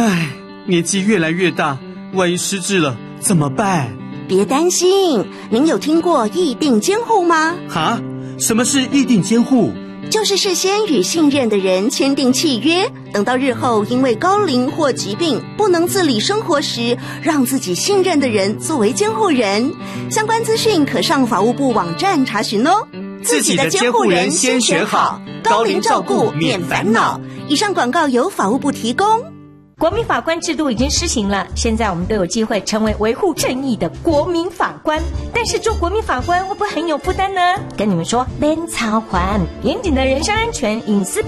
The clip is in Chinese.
唉，年纪越来越大，万一失智了怎么办？ 别担心，您有听过议定监护吗？ 哈？什么是议定监护？ 就是事先与信任的人签订契约，等到日后因为高龄或疾病不能自理生活时，让自己信任的人作为监护人。相关资讯可上法务部网站查询哦。 自己的监护人先选好，高龄照顾免烦恼。 以上广告由法务部提供。 国民法官制度已经施行了，现在我们都有机会成为维护正义的国民法官。但是做国民法官会不会很有负担呢？跟你们说，免操烦，严谨的人身安全、隐私